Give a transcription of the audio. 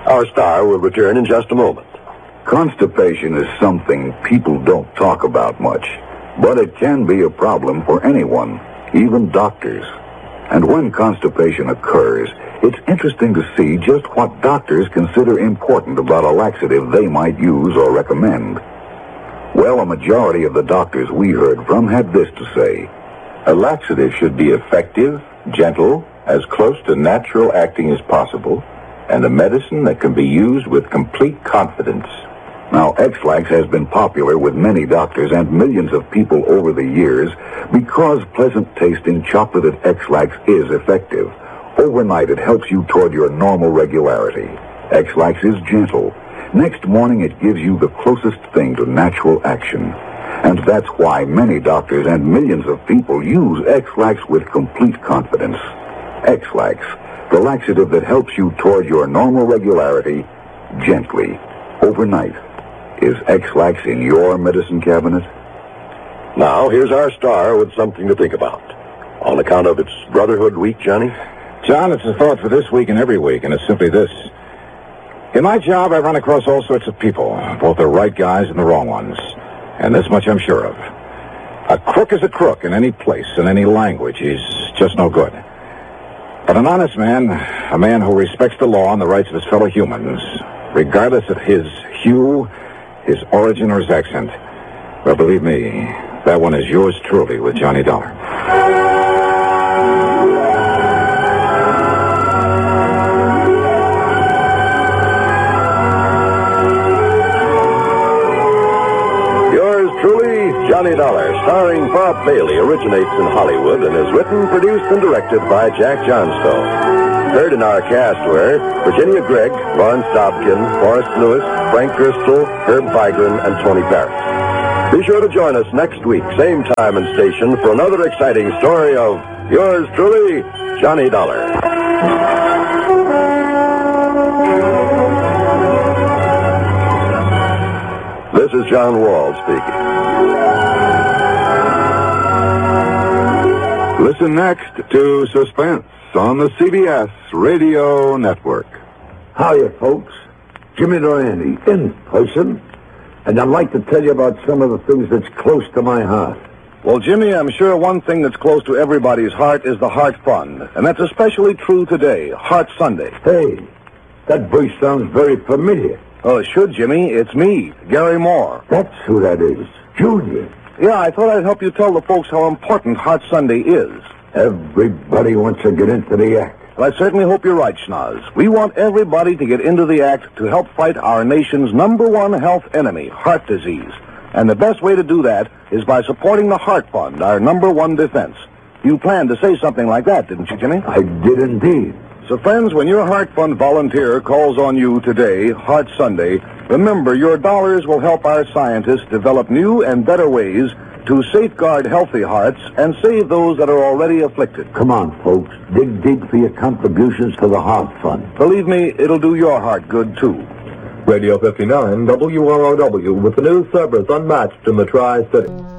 Our star will return in just a moment. Constipation is something people don't talk about much, but it can be a problem for anyone, even doctors. And when constipation occurs, it's interesting to see just what doctors consider important about a laxative they might use or recommend. Well, a majority of the doctors we heard from had this to say. A laxative should be effective, gentle, as close to natural acting as possible, and a medicine that can be used with complete confidence. Now, X-Lax has been popular with many doctors and millions of people over the years because pleasant-tasting chocolated X-Lax is effective. Overnight, it helps you toward your normal regularity. X-Lax is gentle. Next morning, it gives you the closest thing to natural action. And that's why many doctors and millions of people use X-Lax with complete confidence. X-Lax, the laxative that helps you toward your normal regularity, gently, overnight. Is X-Lax in your medicine cabinet? Now, here's our star with something to think about. On account of its Brotherhood Week, Johnny? John, it's a thought for this week and every week, and it's simply this. In my job, I run across all sorts of people, both the right guys and the wrong ones. And this much I'm sure of. A crook is a crook in any place, in any language. He's just no good. But an honest man, a man who respects the law and the rights of his fellow humans, regardless of his hue, his origin, or his accent, well, believe me, that one is yours truly with Johnny Dollar. Johnny Dollar, starring Bob Bailey, originates in Hollywood and is written, produced, and directed by Jack Johnstone. Heard in our cast were Virginia Gregg, Lawrence Dobkin, Forrest Lewis, Frank Driscoll, Herb Vigran, and Tony Barrett. Be sure to join us next week, same time and station, for another exciting story of yours truly, Johnny Dollar. This is John Wall speaking. Listen next to Suspense on the CBS Radio Network. Hiya, folks. Jimmy Durante, in person. And I'd like to tell you about some of the things that's close to my heart. Well, Jimmy, I'm sure one thing that's close to everybody's heart is the Heart Fund. And that's especially true today, Heart Sunday. Hey, that voice sounds very familiar. Oh, it should, Jimmy. It's me, Gary Moore. That's who that is. Junior. Yeah, I thought I'd help you tell the folks how important Heart Sunday is. Everybody wants to get into the act. Well, I certainly hope you're right, Schnoz. We want everybody to get into the act to help fight our nation's #1 health enemy, heart disease. And the best way to do that is by supporting the Heart Fund, our #1 defense. You planned to say something like that, didn't you, Jimmy? I did indeed. So, friends, when your Heart Fund volunteer calls on you today, Heart Sunday, remember your dollars will help our scientists develop new and better ways to safeguard healthy hearts and save those that are already afflicted. Come on, folks. Dig deep for your contributions to the Heart Fund. Believe me, it'll do your heart good, too. Radio 59, WROW, with the news service unmatched in the Tri-City.